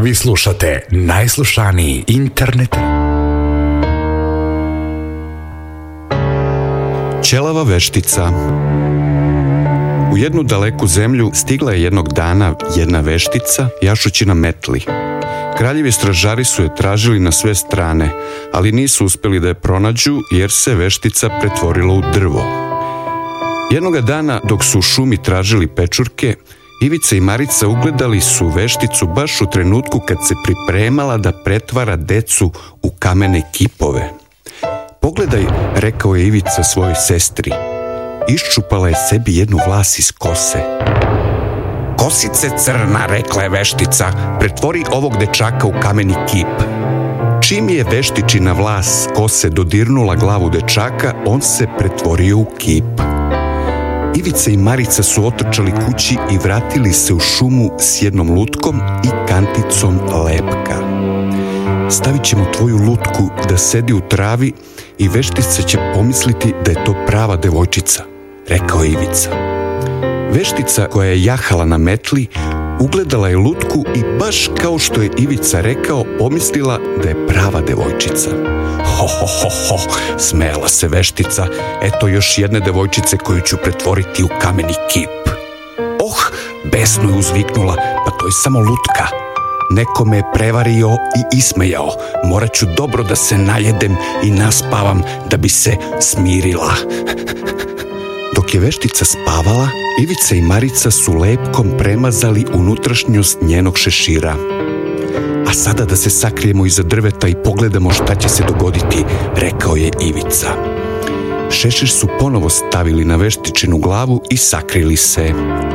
Vi slušate najslušaniji internet. Ćelava veštica. U jednu daleku zemlju stigla je jednog dana jedna veštica jašući na metli. Kraljevi stražari su je tražili na sve strane, ali nisu uspjeli da je pronađu jer se veštica pretvorila u drvo. Jednoga dana dok su u šumi tražili pečurke, Ivica i Marica ugledali su vešticu baš u trenutku kad se pripremala da pretvara decu u kamene kipove. Pogledaj, rekao je Ivica svojoj sestri. Iščupala je sebi jednu vlas iz kose. Kosice crna, rekla je veštica, pretvori ovog dečaka u kameni kip. Čim je veštičina vlas kose dodirnula glavu dečaka, on se pretvorio u kip. Ivica i Marica su otrčali kući i vratili se u šumu s jednom lutkom i kanticom lepka. Stavit ćemo tvoju lutku da sedi u travi i veštica će pomisliti da je to prava devojčica, rekao je Ivica. Veštica koja je jahala na metli ugledala je lutku i baš kao što je Ivica rekao, pomislila da je prava devojčica. Ho, ho, ho, ho, smejala se veštica, eto još jedne devojčice koju ću pretvoriti u kameni kip. Oh, besno je uzviknula, pa to je samo lutka. Neko me je prevario i ismejao, morat ću dobro da se najedem i naspavam da bi se smirila. Dok je veštica spavala, Ivica i Marica su lepkom premazali unutrašnjost njenog šešira. A sada da se sakrijemo iza drveta i pogledamo šta će se dogoditi, rekao je Ivica. Šešir su ponovo stavili na veštičinu glavu i sakrili se.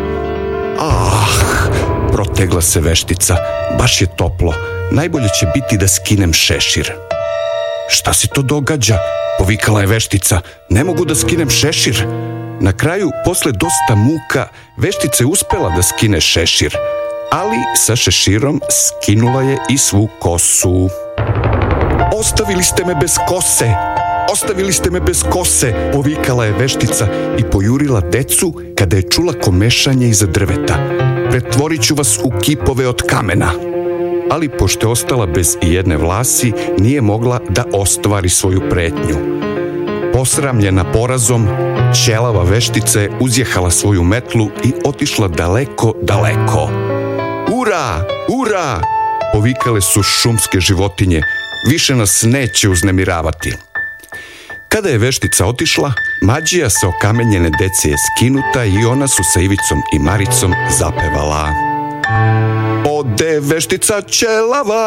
Protegla se veštica, baš je toplo, najbolje će biti da skinem šešir. Šta se to događa? Povikala je veštica, ne mogu da skinem šešir. Na kraju, posle dosta muka, veštica je uspela da skine šešir, ali sa šeširom skinula je i svu kosu. Ostavili ste me bez kose! Ostavili ste me bez kose, povikala je veštica i pojurila decu kada je čula komešanje iza drveta. Pretvorit ću vas u kipove od kamena. Ali pošto je ostala bez ijedne vlasi, nije mogla da ostvari svoju pretnju. Posramljena porazom, ćelava veštica je uzjehala svoju metlu i otišla daleko, daleko. Ura! Ura! Povikale su šumske životinje. Više nas neće uznemiravati. Kada je veštica otišla, mađija sa okamenjene dece je skinuta i ona su sa Ivicom i Maricom zapevala. Ode veštica ćelava,